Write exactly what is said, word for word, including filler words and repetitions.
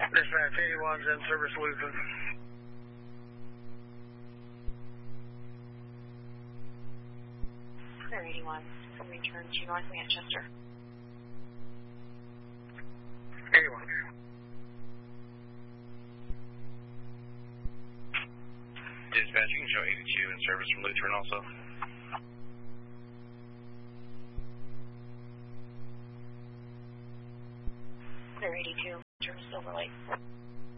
Dispatch eighty-one's in service Lutheran. Clear eighty-one, return to North Manchester. eighty-one. Dispatch, you can show eighty-two in service from Lutheran also. Clear eighty-two, turn to Silver Lake.